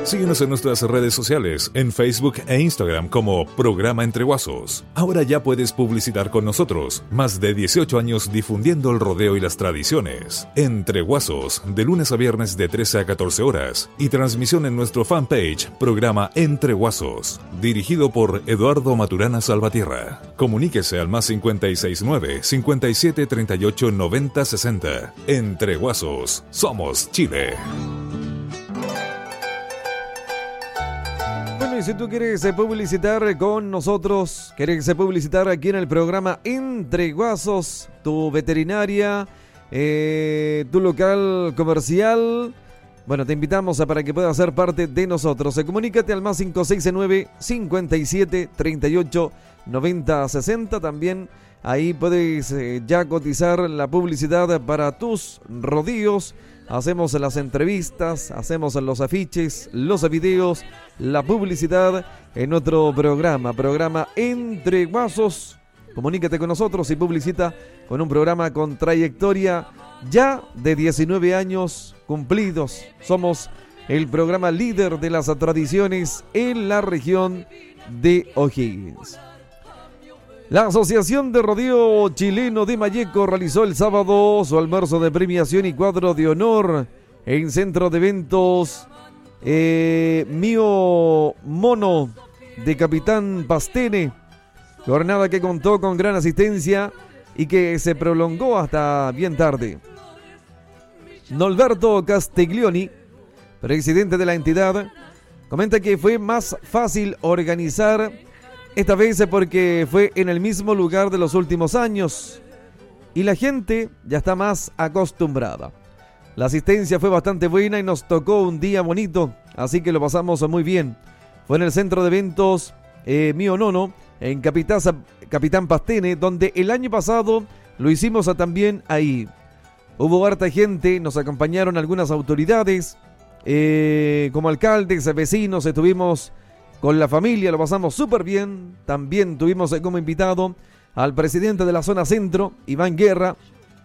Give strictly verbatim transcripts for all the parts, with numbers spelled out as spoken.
Síguenos en nuestras redes sociales, en Facebook e Instagram como Programa Entre Guasos. Ahora ya puedes publicitar con nosotros. Más de dieciocho años difundiendo el rodeo y las tradiciones. Entre Guasos, de lunes a viernes de trece a catorce horas. Y transmisión en nuestro fanpage, Programa Entre Guasos. Dirigido por Eduardo Maturana Salvatierra. Comuníquese al más cincuenta y seis nueve, cincuenta y siete, treinta y ocho, noventa, sesenta. Entre Guasos, somos Chile. Bueno, y si tú quieres publicitar con nosotros, quieres publicitar aquí en el programa Entre Guasos, tu veterinaria, eh, tu local comercial, bueno, te invitamos a para que puedas ser parte de nosotros. Comunícate al más cinco seis nueve, cincuenta y siete, treinta y ocho, noventa, sesenta. También ahí puedes eh, ya cotizar la publicidad para tus rodillos. Hacemos las entrevistas, hacemos los afiches, los videos, la publicidad en otro programa, programa Entre Guasos. Comunícate con nosotros y publicita con un programa con trayectoria ya de diecinueve años cumplidos. Somos el programa líder de las tradiciones en la región de O'Higgins. La Asociación de Rodeo Chileno de Malleco realizó el sábado su almuerzo de premiación y cuadro de honor en Centro de Eventos eh, Mío Mono de Capitán Pastene. Jornada que contó con gran asistencia y que se prolongó hasta bien tarde. Norberto Castiglioni, presidente de la entidad, comenta que fue más fácil organizar esta vez porque fue en el mismo lugar de los últimos años y la gente ya está más acostumbrada. La asistencia fue bastante buena y nos tocó un día bonito, así que lo pasamos muy bien. Fue en el centro de eventos eh, Mío Nono, en Capitaza, Capitán Pastene, donde el año pasado lo hicimos también ahí. Hubo harta gente, nos acompañaron algunas autoridades, eh, como alcaldes, vecinos, estuvimos con la familia, lo pasamos súper bien. También tuvimos como invitado al presidente de la zona centro, Iván Guerra.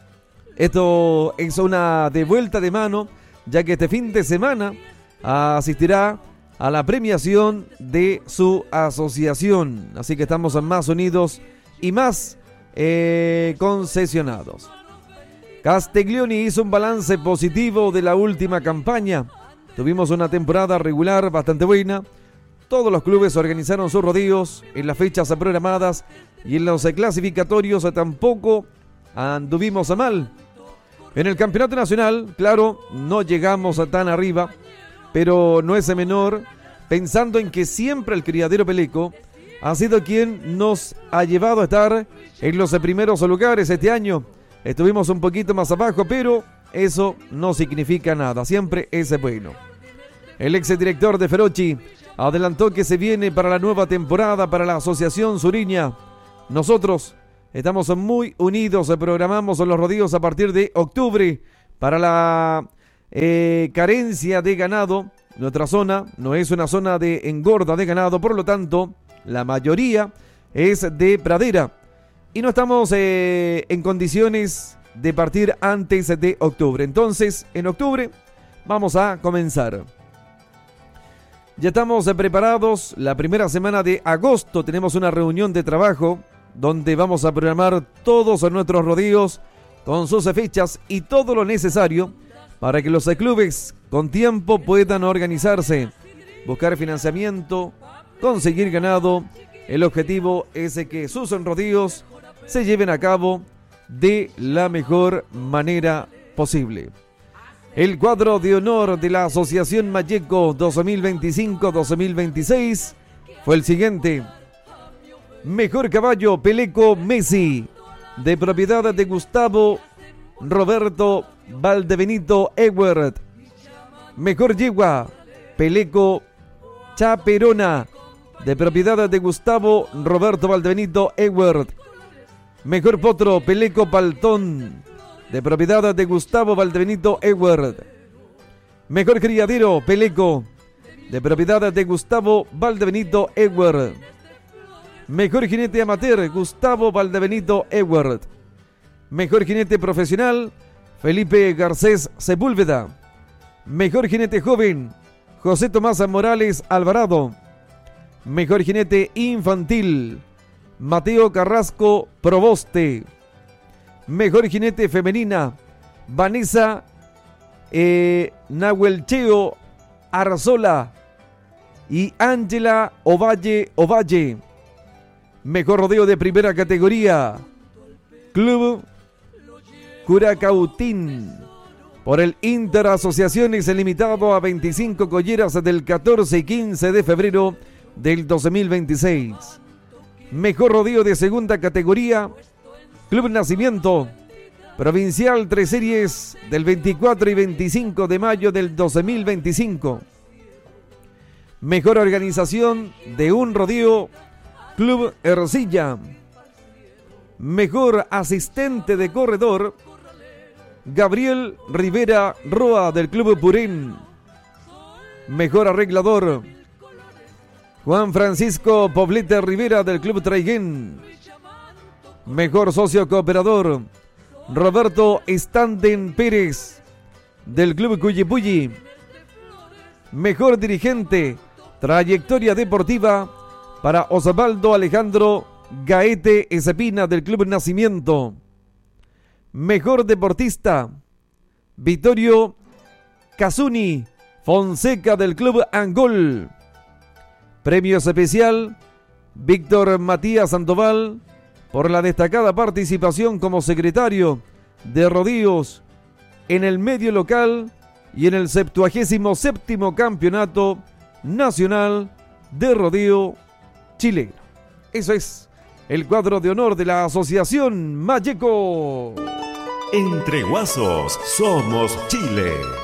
Esto es una devuelta de mano, ya que este fin de semana asistirá a la premiación de su asociación. Así que estamos más unidos y más eh, concesionados. Castiglioni hizo un balance positivo de la última campaña. Tuvimos una temporada regular bastante buena. Todos los clubes organizaron sus rodeos en las fechas programadas y en los clasificatorios tampoco anduvimos a mal. En el campeonato nacional, claro, no llegamos a tan arriba, pero no es menor, pensando en que siempre el criadero Peleco ha sido quien nos ha llevado a estar en los primeros lugares este año. Estuvimos un poquito más abajo, pero eso no significa nada, siempre es bueno. El exdirector de Ferochi adelantó que se viene para la nueva temporada para la Asociación Suriña. Nosotros estamos muy unidos, programamos los rodeos a partir de octubre para la eh, carencia de ganado. Nuestra zona no es una zona de engorda de ganado, por lo tanto, la mayoría es de pradera. Y no estamos eh, en condiciones de partir antes de octubre. Entonces, en octubre vamos a comenzar. Ya estamos preparados. La primera semana de agosto tenemos una reunión de trabajo donde vamos a programar todos nuestros rodeos con sus fechas y todo lo necesario para que los clubes con tiempo puedan organizarse, buscar financiamiento, conseguir ganado. El objetivo es que sus rodeos se lleven a cabo de la mejor manera posible. El cuadro de honor de la Asociación Malleco dos mil veinticinco dos mil veintiséis fue el siguiente. Mejor caballo Peleco Messi, de propiedad de Gustavo Roberto Valdebenito Ewert. Mejor yegua Peleco Chaperona, de propiedad de Gustavo Roberto Valdebenito Ewert. Mejor potro Peleco Paltón, de propiedad de Gustavo Valdebenito Ewert. Mejor criadero Peleco, de propiedad de Gustavo Valdebenito Ewert. Mejor jinete amateur Gustavo Valdebenito Ewert. Mejor jinete profesional Felipe Garcés Sepúlveda. Mejor jinete joven José Tomás Morales Alvarado. Mejor jinete infantil, Mateo Carrasco Proboste. Mejor jinete femenina, Vanessa eh, Nahuelcheo Arzola y Ángela Ovalle Ovalle. Mejor rodeo de primera categoría, Club Curacautín. Por el Inter Asociaciones limitado a veinticinco colleras del catorce y quince de febrero del dos mil veintiséis. Mejor rodeo de segunda categoría, Club Nacimiento. Provincial tres series del veinticuatro y veinticinco de mayo del dos mil veinticinco. Mejor organización de un rodeo, Club Ercilla. Mejor asistente de corredor, Gabriel Rivera Roa del Club Purén. Mejor arreglador, Juan Francisco Poblete Rivera del Club Traiguén. Mejor socio cooperador, Roberto Standen Pérez del Club Cuyipulli. Mejor dirigente, trayectoria deportiva para Osvaldo Alejandro Gaete Espina del Club Nacimiento. Mejor deportista, Vittorio Casuni Fonseca del Club Angol. Premio especial, Víctor Matías Sandoval, por la destacada participación como secretario de rodeos en el medio local y en el septuagésimo séptimo Campeonato Nacional de Rodeo Chileno. Eso es el cuadro de honor de la Asociación Mayeco. Entre Guasos somos Chile.